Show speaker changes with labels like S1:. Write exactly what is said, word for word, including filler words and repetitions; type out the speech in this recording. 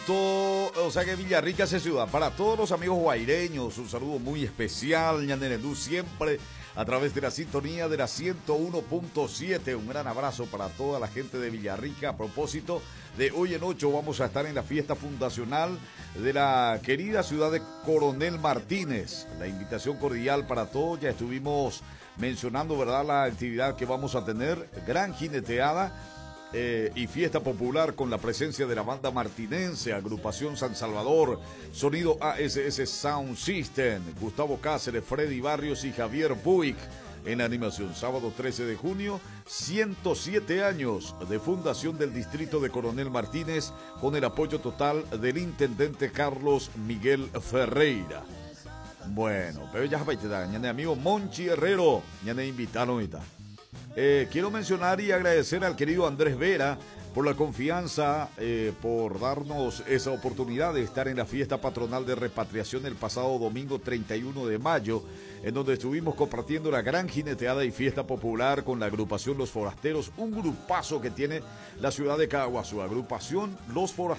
S1: propósito, o sea que Villarrica es ciudad. Para todos los amigos guaireños, un saludo muy especial, Ñanerendú, siempre a través de la sintonía de la ciento uno punto siete. Un gran abrazo para toda la gente de Villarrica. A propósito, de hoy en ocho vamos a estar en la fiesta fundacional de la querida ciudad de Coronel Martínez. La invitación cordial para todos. Ya estuvimos mencionando, ¿verdad?, la actividad que vamos a tener. Gran jineteada. Eh, y fiesta popular con la presencia de la banda martinense, agrupación San Salvador, sonido A S S Sound System, Gustavo Cáceres, Freddy Barrios y Javier Puig en la animación. Sábado trece de junio, ciento siete años de fundación del distrito de Coronel Martínez, con el apoyo total del intendente Carlos Miguel Ferreira. Bueno, pero ya mi amigo Monchi Herrero, ya me invitaron y tal. Eh, quiero mencionar y agradecer al querido Andrés Vera por la confianza, eh, por darnos esa oportunidad de estar en la fiesta patronal de repatriación el pasado domingo treinta y uno de mayo, en donde estuvimos compartiendo la gran jineteada y fiesta popular con la agrupación Los Forasteros, un grupazo que tiene la ciudad de Caguazú, agrupación Los Forasteros.